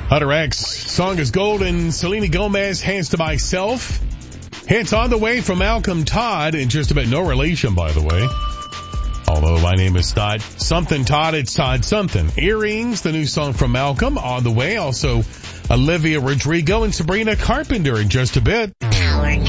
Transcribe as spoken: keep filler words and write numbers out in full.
Hunter X, song is Golden. Selena Gomez, Hands to Myself. Hits on the way from Malcolm Todd, and just about no relation, by the way. Although my name is Todd something Todd, it's Todd something. Earrings, the new song from Malcolm, on the way. Also, Olivia Rodrigo and Sabrina Carpenter in just a bit.